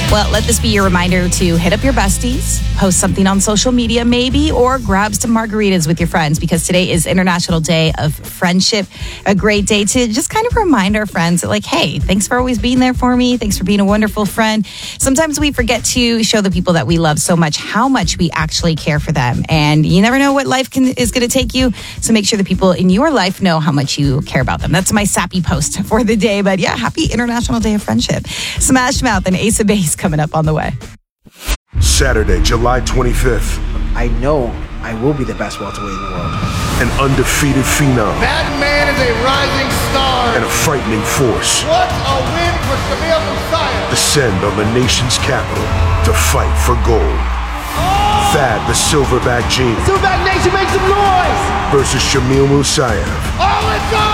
Well, let this be your reminder to hit up your besties, post something on social media maybe, or grab some margaritas with your friends, because today is International Day of Friendship. A great day to just kind of remind our friends that, like, hey, thanks for always being there for me. Thanks for being a wonderful friend. Sometimes we forget to show the people that we love so much how much we actually care for them. And you never know what life is going to take you. So make sure the people in your life know how much you care about them. That's my sappy post for the day. But yeah, happy International Day of Friendship. Smash Mouth and Ace of Base coming up on the way. Saturday, July 25th. I know I will be the best welterweight in the world. An undefeated phenom. That man is a rising star. And a frightening force. What a win for Shamil Musayev. Descend on the nation's capital to fight for gold. Thad the Silverback Gene. Silverback Nation, make some noise. Versus Shamil Musayev. Oh, it's